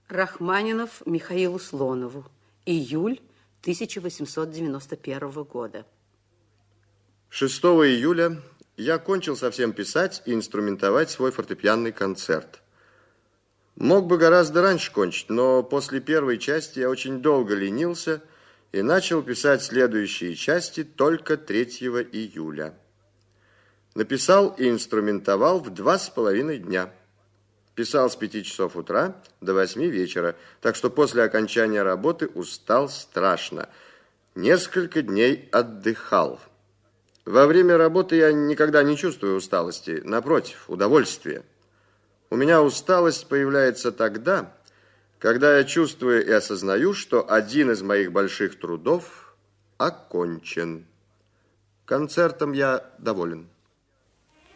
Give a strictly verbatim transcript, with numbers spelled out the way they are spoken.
Рахманинов Михаилу Слонову. Июль тысяча восемьсот девяносто первого года. шестого июля я кончил совсем писать и инструментовать свой фортепианный концерт. Мог бы гораздо раньше кончить, но после первой части я очень долго ленился и начал писать следующие части только третьего июля. Написал и инструментовал в два с половиной дня. Писал с пяти часов утра до восьми вечера, так что после окончания работы устал страшно. Несколько дней отдыхал. Во время работы я никогда не чувствую усталости, напротив, удовольствие. У меня усталость появляется тогда, когда я чувствую и осознаю, что один из моих больших трудов окончен. Концертом я доволен.